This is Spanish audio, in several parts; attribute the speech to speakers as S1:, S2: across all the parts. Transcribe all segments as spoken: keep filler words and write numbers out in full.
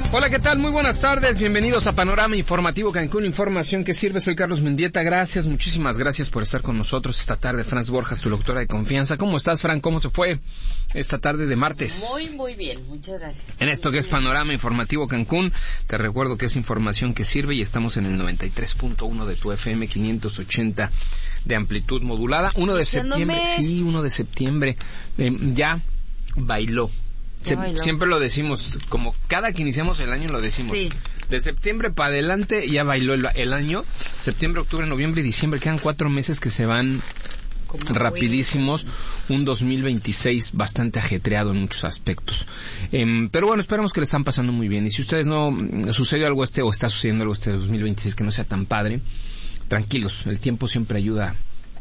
S1: Hola, ¿qué tal? Muy buenas tardes, bienvenidos a Panorama Informativo Cancún, información que sirve. Soy Carlos Mendieta, gracias, muchísimas gracias por estar con nosotros esta tarde. Franz Borjas, tu doctora de confianza. ¿Cómo estás, Fran? ¿Cómo te fue esta tarde de martes?
S2: Muy, muy bien, muchas gracias.
S1: En esto que es Panorama Informativo Cancún, te recuerdo que es información que sirve y estamos en el noventa y tres punto uno de tu F M, quinientos ochenta de amplitud modulada. uno de septiembre, sí, uno de septiembre, eh, ya bailó. Se, siempre lo decimos, como cada que iniciamos el año lo decimos.
S2: Sí.
S1: De septiembre para adelante ya bailó el, el año. Septiembre, octubre, noviembre y diciembre. Quedan cuatro meses que se van como rapidísimos. Un dos mil veintiséis bastante ajetreado en muchos aspectos. Eh, pero bueno, esperamos que le están pasando muy bien. Y si ustedes no sucedió algo este o está sucediendo algo este dos mil veintiséis que no sea tan padre, tranquilos. El tiempo siempre ayuda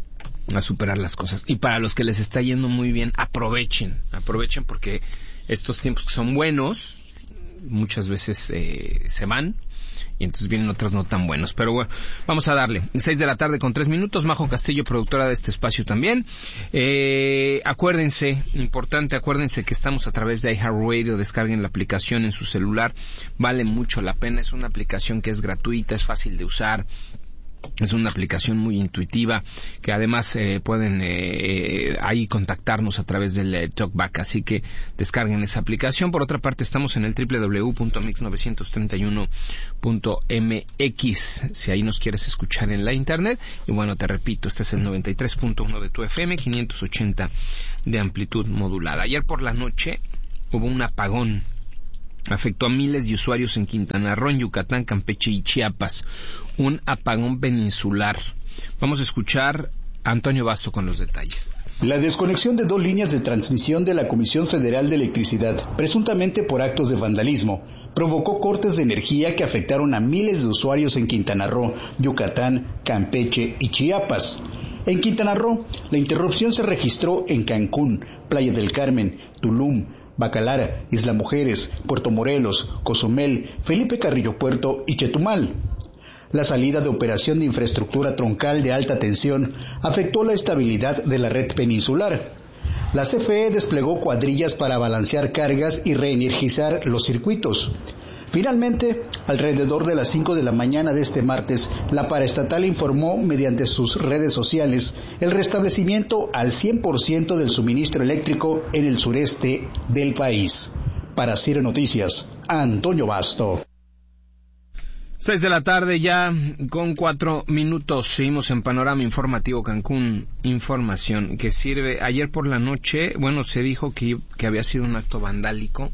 S1: a superar las cosas. Y para los que les está yendo muy bien, aprovechen. Aprovechen porque estos tiempos que son buenos, muchas veces eh, se van, y entonces vienen otros no tan buenos. Pero bueno, vamos a darle. seis de la tarde con tres minutos, Majo Castillo, productora de este espacio también. Eh, acuérdense, importante, acuérdense que estamos a través de iHeartRadio, descarguen la aplicación en su celular, vale mucho la pena, es una aplicación que es gratuita, es fácil de usar. Es una aplicación muy intuitiva que además eh, pueden eh, ahí contactarnos a través del eh, TalkBack, así que descarguen esa aplicación. Por otra parte, estamos en el doble u doble u doble u punto mix novecientos treinta y uno punto m x, si ahí nos quieres escuchar en la internet. Y bueno, te repito, este es el noventa y tres punto uno de tu F M, quinientos ochenta de amplitud modulada. Ayer por la noche hubo un apagón. Afectó a miles de usuarios en Quintana Roo, en Yucatán, Campeche y Chiapas. Un apagón peninsular. Vamos a escuchar a Antonio Basto con los detalles.
S3: La desconexión de dos líneas de transmisión de la Comisión Federal de Electricidad, presuntamente por actos de vandalismo, provocó cortes de energía que afectaron a miles de usuarios en Quintana Roo, Yucatán, Campeche y Chiapas. En Quintana Roo, la interrupción se registró en Cancún, Playa del Carmen, Tulum, Bacalara, Isla Mujeres, Puerto Morelos, Cozumel, Felipe Carrillo Puerto y Chetumal. La salida de operación de infraestructura troncal de alta tensión afectó la estabilidad de la red peninsular. La C F E desplegó cuadrillas para balancear cargas y reenergizar los circuitos. Finalmente, alrededor de las cinco de la mañana de este martes, la paraestatal informó mediante sus redes sociales el restablecimiento al cien por ciento del suministro eléctrico en el sureste del país. Para Ciro Noticias, Antonio Basto.
S1: Seis de la tarde ya con cuatro minutos. Seguimos en Panorama Informativo Cancún. Información que sirve. Ayer por la noche, bueno, se dijo que, que había sido un acto vandálico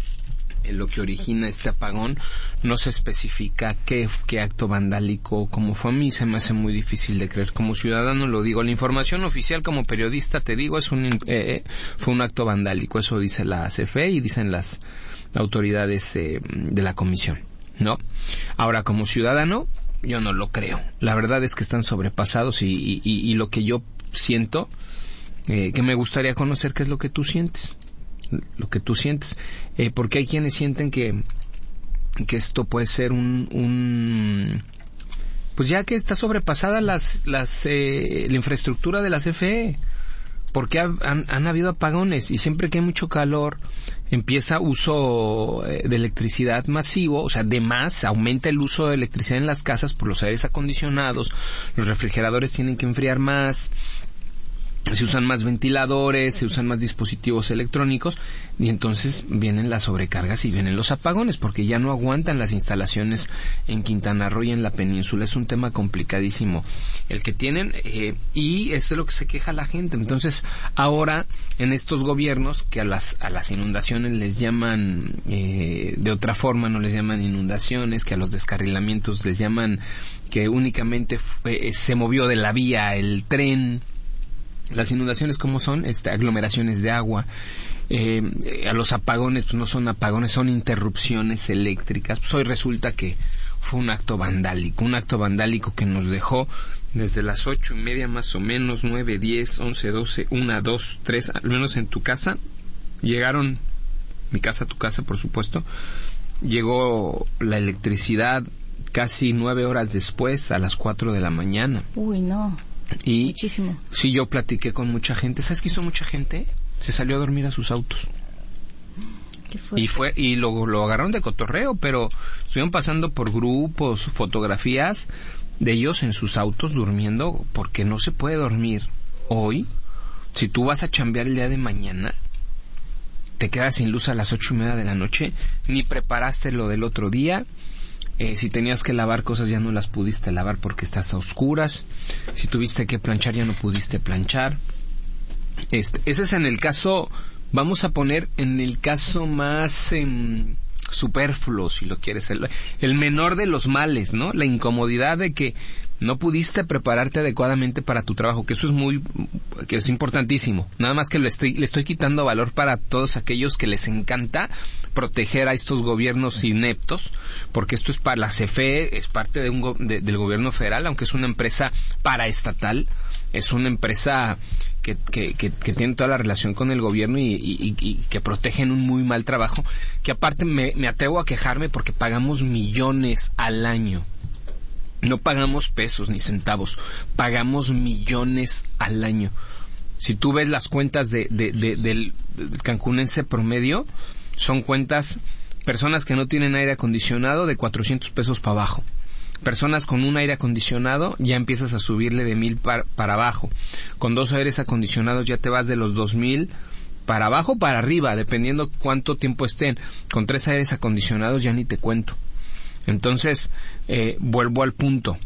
S1: lo que origina este apagón. No se especifica qué, qué acto vandálico, cómo fue. A mí se me hace muy difícil de creer. Como ciudadano lo digo, la información oficial como periodista, te digo, es un eh, fue un acto vandálico. Eso dice la C F E y dicen las autoridades eh, de la comisión, ¿no? Ahora, como ciudadano, yo no lo creo. La verdad es que están sobrepasados y, y, y, y lo que yo siento, eh, que me gustaría conocer qué es lo que tú sientes. Lo que tú sientes, eh, porque hay quienes sienten que que esto puede ser un, un pues ya que está sobrepasada las las eh, la infraestructura de la C F E, porque ha, han, han habido apagones y siempre que hay mucho calor empieza uso de electricidad masivo, o sea, de más, aumenta el uso de electricidad en las casas por los aires acondicionados, los refrigeradores tienen que enfriar más, se usan más ventiladores, se usan más dispositivos electrónicos y entonces vienen las sobrecargas y vienen los apagones porque ya no aguantan las instalaciones en Quintana Roo y en la península. Es un tema complicadísimo el que tienen eh, y eso es lo que se queja la gente. Entonces ahora en estos gobiernos que a las a las inundaciones les llaman eh, de otra forma, no les llaman inundaciones, que a los descarrilamientos les llaman que únicamente fue, se movió de la vía el tren. Las inundaciones, ¿cómo son? Este, aglomeraciones de agua. Eh, a los apagones, pues no son apagones, son interrupciones eléctricas. Pues hoy resulta que fue un acto vandálico, un acto vandálico que nos dejó desde las ocho y media más o menos, nueve, diez, once, doce, una, dos, tres, al menos en tu casa. Llegaron, mi casa, tu casa, por supuesto, llegó la electricidad casi nueve horas después, a las cuatro de la mañana.
S2: Uy, no.
S1: Y
S2: muchísimo.
S1: Sí, yo platiqué con mucha gente. ¿Sabes qué hizo mucha gente? Se salió a dormir a sus autos. Y fue y lo, lo agarraron de cotorreo, pero estuvieron pasando por grupos, fotografías de ellos en sus autos durmiendo, porque no se puede dormir hoy. Si tú vas a chambear el día de mañana, te quedas sin luz a las ocho y media de la noche, ni preparaste lo del otro día. Eh, si tenías que lavar cosas ya no las pudiste lavar porque estás a oscuras. Si tuviste que planchar ya no pudiste planchar. Este, ese es en el caso, vamos a poner en el caso más eh, superfluo, si lo quieres, el, el menor de los males, ¿no? La incomodidad de que no pudiste prepararte adecuadamente para tu trabajo, que eso es muy, que es importantísimo. Nada más que le estoy, le estoy quitando valor para todos aquellos que les encanta proteger a estos gobiernos ineptos, porque esto es para la C F E, es parte de un go, de, del gobierno federal, aunque es una empresa paraestatal, es una empresa que, que, que, que tiene toda la relación con el gobierno y, y, y que protegen un muy mal trabajo, que aparte me, me atrevo a quejarme porque pagamos millones al año. No pagamos pesos ni centavos, pagamos millones al año. Si tú ves las cuentas de, de, de, del cancunense promedio, son cuentas, personas que no tienen aire acondicionado de cuatrocientos pesos para abajo. Personas con un aire acondicionado ya empiezas a subirle de mil para, para abajo. Con dos aires acondicionados ya te vas de los dos mil para abajo o para arriba, dependiendo cuánto tiempo estén. Con tres aires acondicionados ya ni te cuento. Entonces, eh, vuelvo al punto.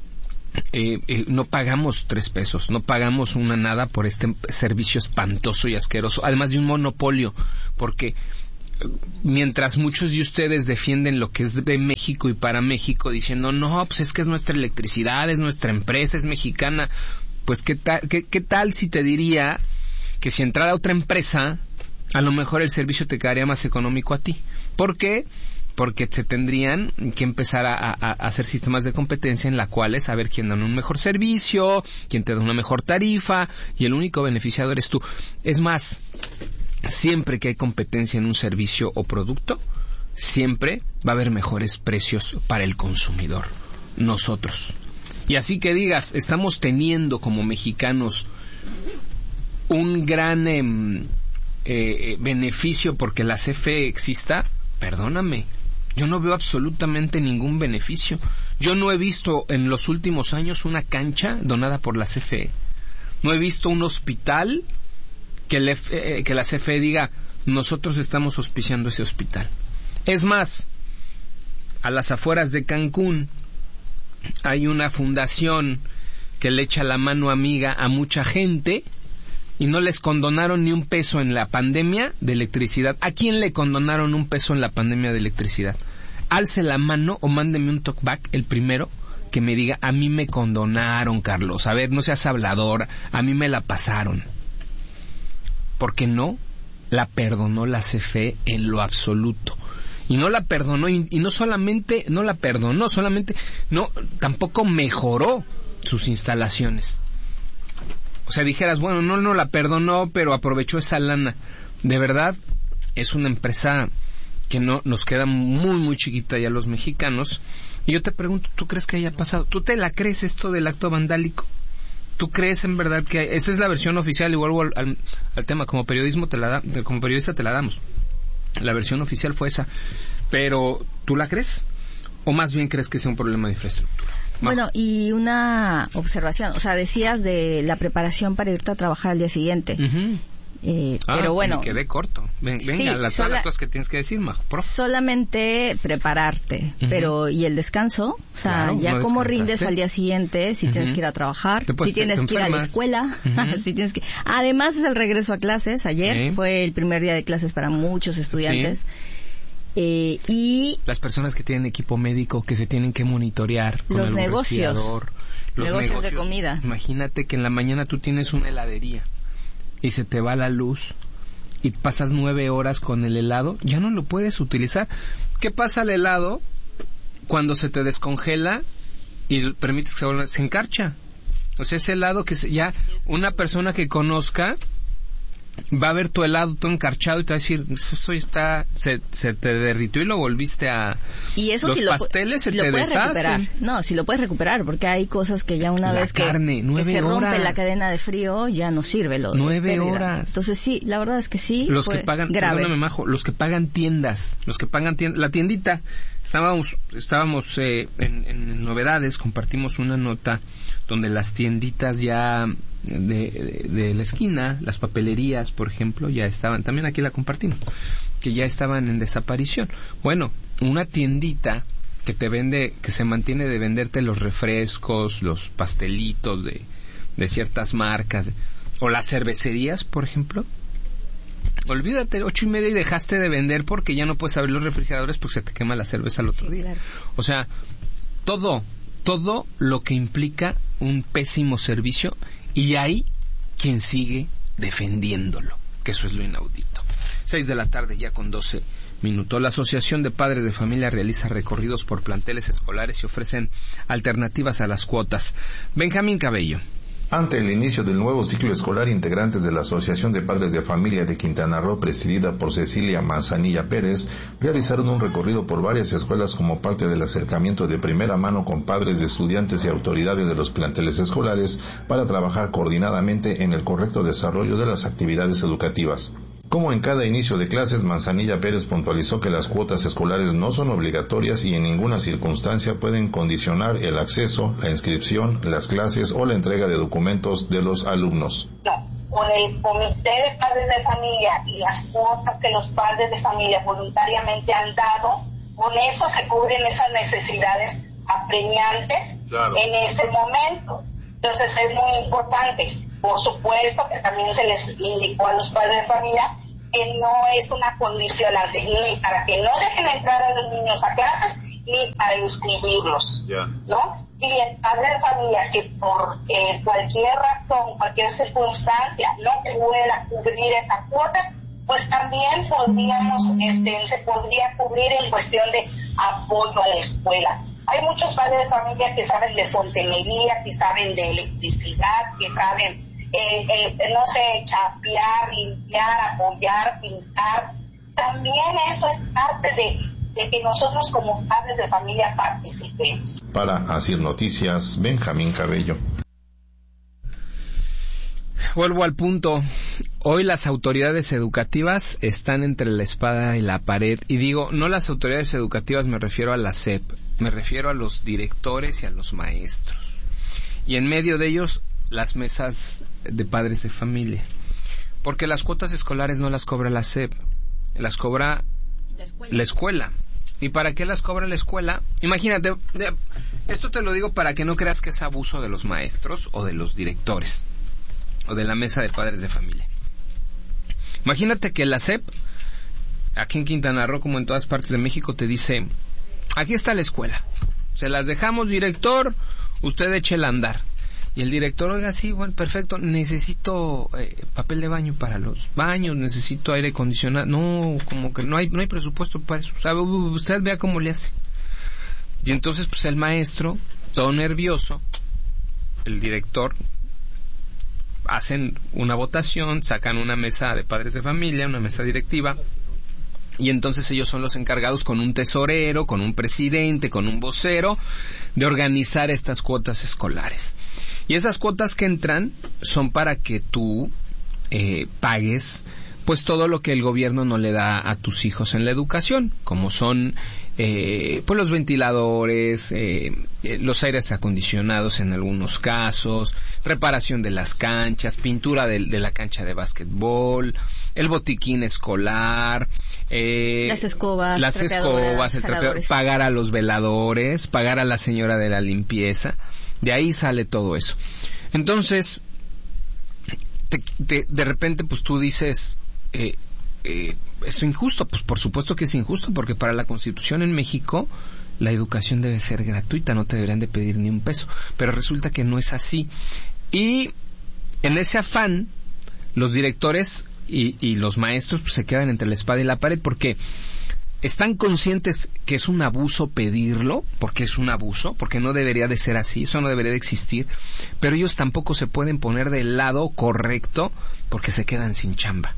S1: Eh, eh, no pagamos tres pesos, no pagamos una nada por este servicio espantoso y asqueroso, además de un monopolio, porque mientras muchos de ustedes defienden lo que es de México y para México, diciendo, no, pues es que es nuestra electricidad, es nuestra empresa, es mexicana, pues qué tal, qué, qué tal si te diría que si entrara otra empresa, a lo mejor el servicio te quedaría más económico a ti. ¿Por qué? Porque se tendrían que empezar a, a, a hacer sistemas de competencia en la cuales saber quién da un mejor servicio, quién te da una mejor tarifa, y el único beneficiado eres tú. Es más, siempre que hay competencia en un servicio o producto, siempre va a haber mejores precios para el consumidor, nosotros. Y así que digas, estamos teniendo como mexicanos un gran eh, eh, beneficio porque la C F E exista, perdóname, yo no veo absolutamente ningún beneficio. Yo no he visto en los últimos años una cancha donada por la C F E. No he visto un hospital que, le, eh, que la C F E diga, nosotros estamos auspiciando ese hospital. Es más, a las afueras de Cancún hay una fundación que le echa la mano amiga a mucha gente y no les condonaron ni un peso en la pandemia de electricidad. ¿A quién le condonaron un peso en la pandemia de electricidad? Alce la mano o mándeme un talkback, el primero, que me diga, a mí me condonaron, Carlos. A ver, no seas hablador, a mí me la pasaron. Porque no la perdonó la C F E en lo absoluto. Y no la perdonó, y, y no solamente, no la perdonó, solamente, no, tampoco mejoró sus instalaciones. O sea, dijeras, bueno, no, no la perdonó, pero aprovechó esa lana. De verdad, es una empresa que no nos queda muy, muy chiquita ya los mexicanos. Y yo te pregunto, ¿tú crees que haya pasado? ¿Tú te la crees esto del acto vandálico? ¿Tú crees en verdad que hay? Esa es la versión oficial? Y vuelvo al, al, al tema, como periodismo te la da, como periodista te la damos. La versión oficial fue esa. Pero, ¿tú la crees? ¿O más bien crees que sea un problema de infraestructura?
S2: Bueno, y una observación, o sea, decías de la preparación para irte a trabajar al día siguiente. Uh-huh. Eh, ah, pero bueno,
S1: me quedé corto. Ven, venga, sí, las, sola, las cosas que tienes que decir, Majo, profe.
S2: Solamente prepararte, uh-huh. pero ¿y el descanso? O sea, claro, ya no cómo rindes al día siguiente, si uh-huh. tienes que ir a trabajar, si tienes que ir a la escuela, uh-huh. si tienes que... Además es el regreso a clases. Ayer sí. fue el primer día de clases para muchos estudiantes. Sí. Eh, y
S1: las personas que tienen equipo médico que se tienen que monitorear con
S2: los
S1: el
S2: negocios,
S1: los
S2: negocios, negocios de comida.
S1: Imagínate que en la mañana tú tienes una heladería y se te va la luz y pasas nueve horas con el helado, ya no lo puedes utilizar. ¿Qué pasa al helado cuando se te descongela y permites que se, se encarcha? O sea, ese helado que se, ya una persona que conozca va a ver tu helado todo encarchado y te va a decir, eso está, se, se te derritió y lo volviste a...
S2: Y eso
S1: los
S2: si lo,
S1: pasteles
S2: si
S1: se
S2: lo
S1: te
S2: puedes
S1: deshacen.
S2: recuperar. No, si lo puedes recuperar, porque hay cosas que ya una
S1: la
S2: vez
S1: carne,
S2: que,
S1: nueve
S2: que se rompe
S1: horas.
S2: la cadena de frío, ya no sirve. Lo,
S1: nueve horas.
S2: Entonces sí, la verdad es que sí.
S1: Los que pagan,
S2: grave.
S1: perdóname, Majo, los que pagan tiendas, los que pagan tiendas, la tiendita, estábamos, estábamos eh, en, en novedades, compartimos una nota donde las tienditas ya de, de, de la esquina, las papelerías, por ejemplo, ya estaban, también aquí la compartimos, que ya estaban en desaparición. Bueno, una tiendita que te vende, que se mantiene de venderte los refrescos, los pastelitos de, de ciertas marcas, o las cervecerías, por ejemplo, olvídate, ocho y media y dejaste de vender porque ya no puedes abrir los refrigeradores porque se te quema la cerveza al otro
S2: sí,
S1: día.
S2: Claro.
S1: O sea, todo, todo lo que implica un pésimo servicio, y hay quien sigue defendiéndolo, que eso es lo inaudito. Seis de la tarde ya con doce minutos. La Asociación de Padres de Familia realiza recorridos por planteles escolares y ofrecen alternativas a las cuotas. Benjamín Cabello.
S4: Ante el inicio del nuevo ciclo escolar, integrantes de la Asociación de Padres de Familia de Quintana Roo, presidida por Cecilia Manzanilla Pérez, realizaron un recorrido por varias escuelas como parte del acercamiento de primera mano con padres de estudiantes y autoridades de los planteles escolares para trabajar coordinadamente en el correcto desarrollo de las actividades educativas. Como en cada inicio de clases, Manzanilla Pérez puntualizó que las cuotas escolares no son obligatorias y en ninguna circunstancia pueden condicionar el acceso, la inscripción, las clases o la entrega de documentos de los alumnos.
S5: No, con el Comité de Padres de Familia y las cuotas que los padres de familia voluntariamente han dado, con eso se cubren esas necesidades apremiantes claro. en ese momento. Entonces es muy importante. Por supuesto que también se les indicó a los padres de familia que no es una condicionante ni para que no dejen entrar a los niños a clases ni para inscribirlos, yeah. ¿no? Y el padre de familia que por eh, cualquier razón, cualquier circunstancia no pueda cubrir esa cuota, pues también podríamos, este, se podría cubrir en cuestión de apoyo a la escuela. Hay muchos padres de familia que saben de fontanería, que saben de electricidad, que saben, eh, eh, no sé, chapear, limpiar, apoyar, pintar. También eso es parte de, de que nosotros como padres de familia participemos.
S4: Para Asir Noticias, Benjamín Cabello.
S1: Vuelvo al punto. Hoy las autoridades educativas están entre la espada y la pared. Y digo, no las autoridades educativas, me refiero a la S E P, me refiero a los directores y a los maestros. Y en medio de ellos, las mesas de padres de familia. Porque las cuotas escolares no las cobra la S E P, las cobra la escuela. La escuela. ¿Y para qué las cobra la escuela? Imagínate, esto te lo digo para que no creas que es abuso de los maestros o de los directores o de la mesa de padres de familia. Imagínate que la S E P, aquí en Quintana Roo, como en todas partes de México, te dice, aquí está la escuela, se las dejamos, director, usted échela a andar. Y el director, oiga, sí, bueno, perfecto, necesito eh, papel de baño para los baños, necesito aire acondicionado. No, como que no hay no hay presupuesto para eso. O sea, usted vea cómo le hace. Y entonces, pues el maestro, todo nervioso, el director, hacen una votación, sacan una mesa de padres de familia, una mesa directiva, y entonces ellos son los encargados, con un tesorero, con un presidente, con un vocero, de organizar estas cuotas escolares. Y esas cuotas que entran son para que tú eh, pagues pues todo lo que el gobierno no le da a tus hijos en la educación, como son eh, pues los ventiladores, eh, eh, los aires acondicionados en algunos casos, reparación de las canchas, pintura de, de la cancha de básquetbol, el botiquín escolar, eh,
S2: las escobas,
S1: las escobas, el trapeador, pagar a los veladores, pagar a la señora de la limpieza. De ahí sale todo eso. Entonces, te, te, de repente, pues tú dices, eh, eh, ¿es injusto? Pues por supuesto que es injusto, porque para la Constitución en México la educación debe ser gratuita, no te deberían de pedir ni un peso. Pero resulta que no es así. Y en ese afán, los directores y, y los maestros pues, se quedan entre la espada y la pared, porque ¿Están conscientes que es un abuso pedirlo? Porque es un abuso, porque no debería de ser así, eso no debería de existir, pero ellos tampoco se pueden poner del lado correcto porque se quedan sin chamba.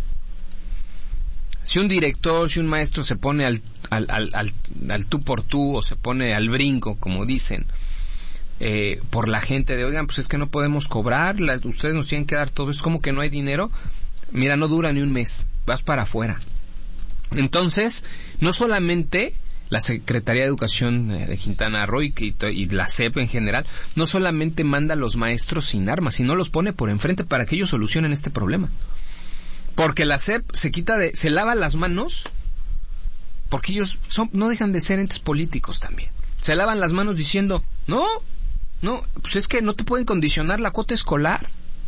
S1: Si un director, si un maestro se pone al, al, al, al, al tú por tú o se pone al brinco, como dicen, eh, por la gente de, oigan, pues es que no podemos cobrar, la, ustedes nos tienen que dar todo, es como que no hay dinero, mira, no dura ni un mes, vas para afuera. Entonces, no solamente la Secretaría de Educación de Quintana Roo y, y la S E P en general, no solamente manda a los maestros sin armas, sino los pone por enfrente para que ellos solucionen este problema. Porque la S E P se quita de, se lava las manos, porque ellos son, no dejan de ser entes políticos también. Se lavan las manos diciendo, no, no, pues es que no te pueden condicionar la cuota escolar.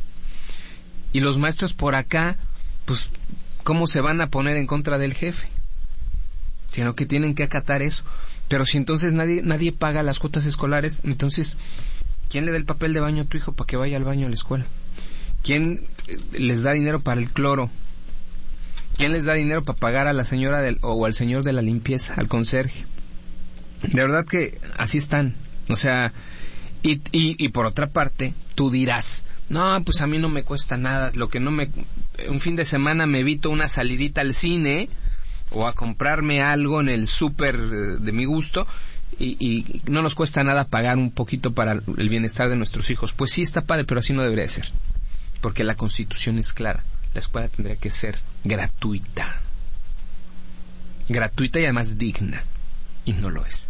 S1: Y los maestros por acá, pues, ¿cómo se van a poner en contra del jefe? Sino que tienen que acatar eso. Pero si entonces nadie nadie paga las cuotas escolares, entonces, ¿quién le da el papel de baño a tu hijo para que vaya al baño a la escuela? ¿Quién les da dinero para el cloro? ¿Quién les da dinero para pagar a la señora del, o al señor de la limpieza, al conserje? De verdad que así están. O sea, y, y, y por otra parte, tú dirás, no, pues a mí no me cuesta nada, lo que no me... Un fin de semana me evito una salidita al cine o a comprarme algo en el súper de mi gusto y, y no nos cuesta nada pagar un poquito para el bienestar de nuestros hijos. Pues sí, está padre, pero así no debería de ser. Porque la Constitución es clara. La escuela tendría que ser gratuita. Gratuita y además digna. Y no lo es.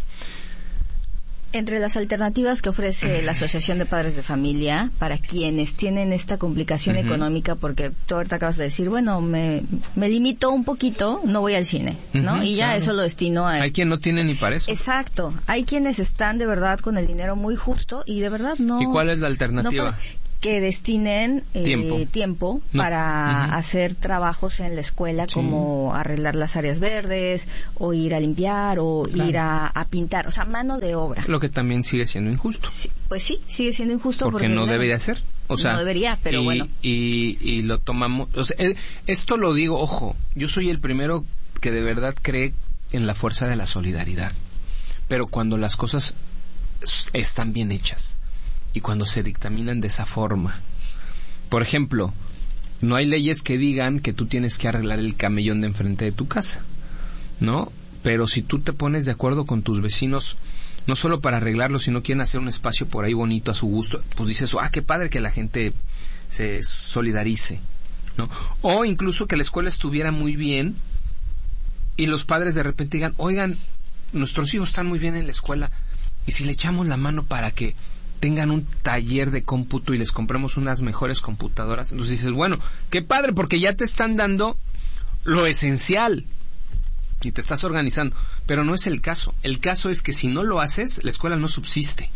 S2: Entre las alternativas que ofrece la Asociación de Padres de Familia para quienes tienen esta complicación uh-huh. económica, porque tú ahorita acabas de decir, bueno, me, me limito un poquito, no voy al cine, ¿no? Uh-huh, y ya claro. Eso lo destino a...
S1: Hay quien no tiene ni para eso.
S2: Exacto. Hay quienes están de verdad con el dinero muy justo y de verdad no...
S1: ¿Y cuál es la alternativa?
S2: No, que destinen eh, tiempo, tiempo no. para uh-huh. hacer trabajos en la escuela, sí. como arreglar las áreas verdes, o ir a limpiar, o claro. ir a, a pintar, o sea, mano de obra.
S1: Lo que también sigue siendo injusto.
S2: Sí, pues sí, sigue siendo injusto.
S1: Porque, porque no debería ser. O sea,
S2: no debería, pero
S1: y,
S2: bueno.
S1: Y, y lo tomamos... O sea, esto lo digo, ojo, yo soy el primero que de verdad cree en la fuerza de la solidaridad. Pero cuando las cosas están bien hechas, y cuando se dictaminan de esa forma. Por ejemplo, no hay leyes que digan que tú tienes que arreglar el camellón de enfrente de tu casa, ¿no? Pero si tú te pones de acuerdo con tus vecinos, no solo para arreglarlo, sino quieren hacer un espacio por ahí bonito a su gusto, pues dices, ah, qué padre que la gente se solidarice, ¿no? O incluso que la escuela estuviera muy bien y los padres de repente digan, oigan, nuestros hijos están muy bien en la escuela, y si le echamos la mano para que tengan un taller de cómputo y les compremos unas mejores computadoras, entonces dices, bueno, qué padre, porque ya te están dando lo esencial y te estás organizando, pero no es el caso. El caso es que si no lo haces, la escuela no subsiste.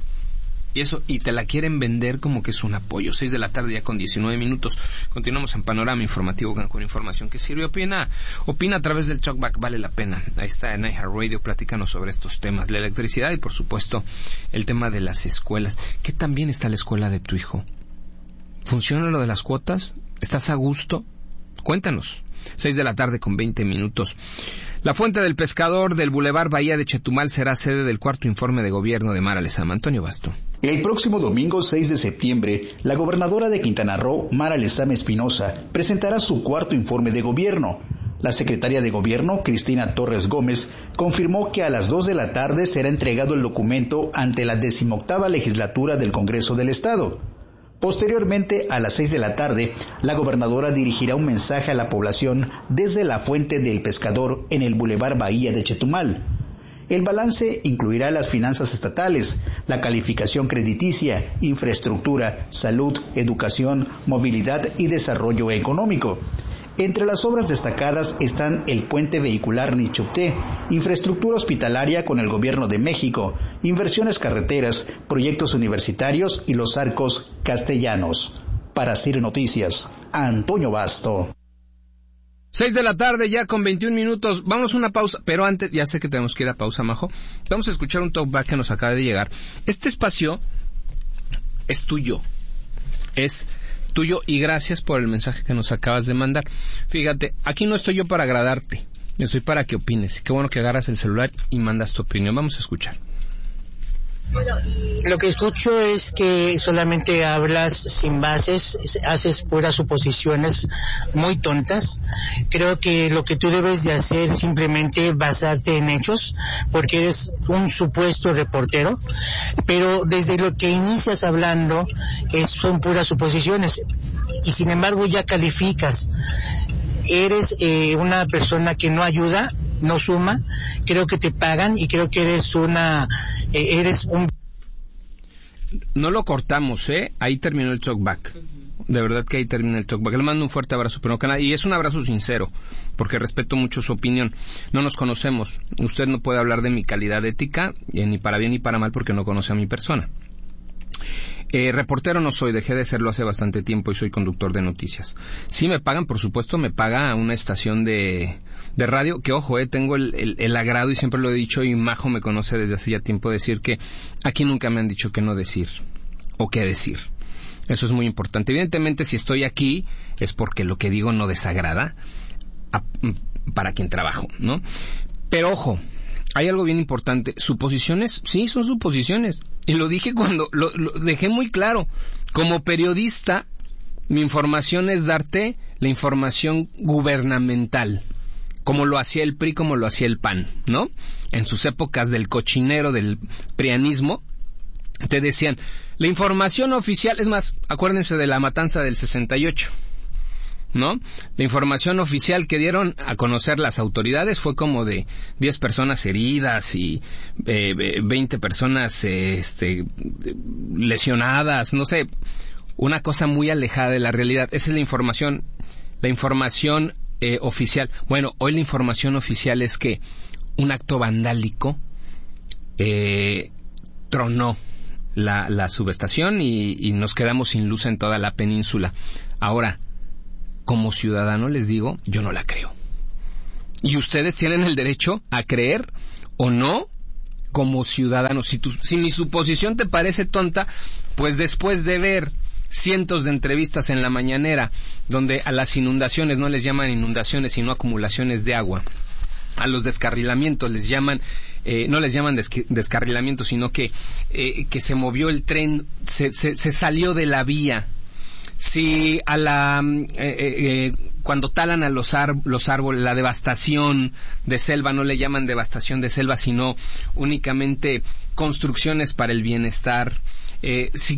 S1: Y eso, y te la quieren vender como que es un apoyo. Seis de la tarde ya con diecinueve minutos. Continuamos en Panorama Informativo con información que sirve. Opina, opina a través del Talkback, vale la pena. Ahí está en iHeartRadio, platícanos sobre estos temas. La electricidad y, por supuesto, el tema de las escuelas. ¿Qué tan bien está la escuela de tu hijo? ¿Funciona lo de las cuotas? ¿Estás a gusto? Cuéntanos. Seis de la tarde con veinte minutos. La Fuente del Pescador del Boulevard Bahía de Chetumal será sede del cuarto informe de gobierno de Mara Lezama. Antonio Basto.
S3: El próximo domingo seis de septiembre, la gobernadora de Quintana Roo, Mara Lezama Espinosa, presentará su cuarto informe de gobierno. La secretaria de Gobierno, Cristina Torres Gómez, confirmó que a las dos de la tarde será entregado el documento ante la decimoctava legislatura del Congreso del Estado. Posteriormente, a las seis de la tarde, la gobernadora dirigirá un mensaje a la población desde la Fuente del Pescador en el Boulevard Bahía de Chetumal. El balance incluirá las finanzas estatales, la calificación crediticia, infraestructura, salud, educación, movilidad y desarrollo económico. Entre las obras destacadas están el puente vehicular Nichupté, infraestructura hospitalaria con el Gobierno de México, inversiones carreteras, proyectos universitarios y los arcos castellanos. Para C I R Noticias, Antonio Basto.
S1: Seis de la tarde ya con veintiún minutos. Vamos a una pausa, pero antes, ya sé que tenemos que ir a pausa, Majo. Vamos a escuchar un talkback que nos acaba de llegar. Este espacio es tuyo. Es tuyo y gracias por el mensaje que nos acabas de mandar. Fíjate, aquí no estoy yo para agradarte, Estoy para que opines. Qué bueno que agarras el celular y mandas tu opinión. Vamos a escuchar.
S6: Lo que escucho es que solamente hablas sin bases, haces puras suposiciones muy tontas. Creo que lo que tú debes de hacer es simplemente basarte en hechos, porque eres un supuesto reportero, pero desde lo que inicias hablando es, son puras suposiciones, y sin embargo ya calificas. Eres eh, una persona que no ayuda, no suma. Creo que te pagan y creo que eres una eh, eres un
S1: no lo cortamos, eh ahí terminó el talkback. De verdad que ahí termina el talkback. Le mando un fuerte abrazo, pero no, y es un abrazo sincero, porque respeto mucho su opinión. No nos conocemos. Usted no puede hablar de mi calidad ética, eh, ni para bien ni para mal, porque no conoce a mi persona. Eh, reportero no soy, dejé de serlo hace bastante tiempo y soy conductor de noticias. Sí me pagan, por supuesto, me paga una estación de, de radio, que ojo, eh, tengo el, el, el agrado, y siempre lo he dicho, y Majo me conoce desde hace ya tiempo, decir que aquí nunca me han dicho qué no decir, o qué decir. Eso es muy importante. Evidentemente, si estoy aquí, es porque lo que digo no desagrada a, para quien trabajo, ¿no? Pero ojo, hay algo bien importante. Suposiciones, sí, son suposiciones. Y lo dije cuando, lo, lo dejé muy claro. Como periodista, mi información es darte la información gubernamental, como lo hacía el P R I, como lo hacía el P A N, ¿no? En sus épocas del cochinero, del prianismo, te decían, la información oficial, es más, acuérdense de la matanza del sesenta y ocho, ¿no? La información oficial que dieron a conocer las autoridades fue como de diez personas heridas y eh, veinte personas eh, este, lesionadas, no sé, una cosa muy alejada de la realidad. Esa es la información, la información eh, oficial. Bueno, hoy la información oficial es que un acto vandálico eh, tronó la, la subestación y, y nos quedamos sin luz en toda la península. Ahora, como ciudadano les digo, yo no la creo. Y ustedes tienen el derecho a creer o no como ciudadanos. Si, tu, si mi suposición te parece tonta, pues después de ver cientos de entrevistas en la mañanera donde a las inundaciones no les llaman inundaciones sino acumulaciones de agua, a los descarrilamientos les llaman eh, no les llaman des- descarrilamientos sino que eh, que se movió el tren, se, se, se salió de la vía. Si a la eh, eh, cuando talan a los, ar- los árboles, la devastación de selva, no le llaman devastación de selva, sino únicamente construcciones para el bienestar. Eh, si